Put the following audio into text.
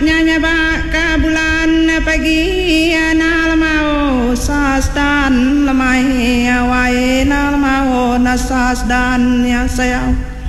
nyanyi baka bulan pagi na lamau sasdan lamai awai na lamau na sasdan yang sayang